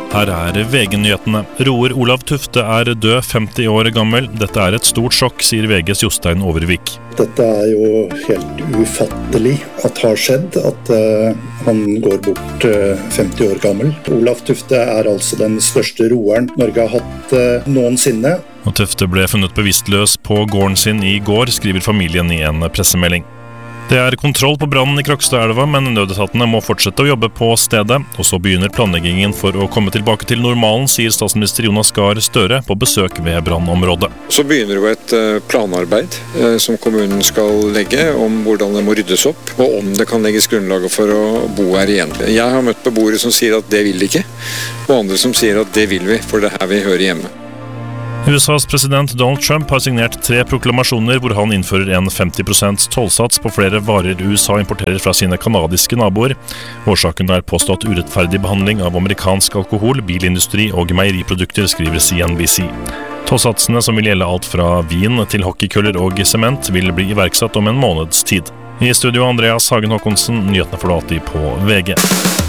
Her VG-nyhetene. Roer Olav Tufte død, 50 år gammel. Dette et stort sjokk, sier VGs Jostein Overvik. Dette jo helt ufattelig at har skjedd, at han går bort 50 år gammel. Olav Tufte altså den største roeren Norge har hatt noensinne. Og Tufte ble funnet bevisstløs på gården sin i går, skriver familien i en pressemelding. Det kontroll på brannen i Krokstadelva, men nødetatene må fortsette å jobbe på stedet. Og så begynner planleggingen for å komme tilbake til normalen, sier statsminister Jonas Gahr Støre på besøk ved brannområdet. Så begynner jo et planarbeid som kommunen skal legge om hvordan det må ryddes opp, og om det kan legges grunnlaget for å bo her igjen. Jeg har møtt beboere som sier at det vil de ikke, og andre som sier at det vil vi, for det her vi hører hjemme. USAs president Donald Trump har signert 3 proklamasjoner hvor han innfører en 50% tollsats på flere varer USA importerer fra sine kanadiske naboer. Årsaken påstått urettferdig behandling av amerikansk alkohol, bilindustri og meieriprodukter, skriver CNBC. Tollsatsene, som vil gjelde alt fra vin til hockeykøller og sement, vil bli iverksatt om en måneds tid. I studio Andreas Hagen Håkonsen, nyhetene får du alltid på VG.